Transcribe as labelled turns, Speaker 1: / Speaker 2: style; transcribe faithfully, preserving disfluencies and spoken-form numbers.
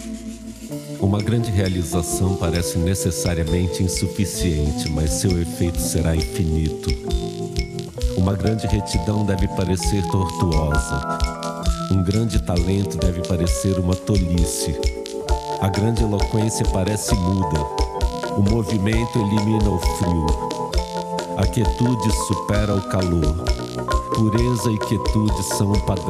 Speaker 1: Uma grande realização parece necessariamente insuficiente, mas seu efeito será infinito. Uma grande retidão deve parecer tortuosa. Um grande talento deve parecer uma tolice. A grande eloquência parece muda. O movimento elimina o frio. A quietude supera o calor. Pureza e quietude são um padrão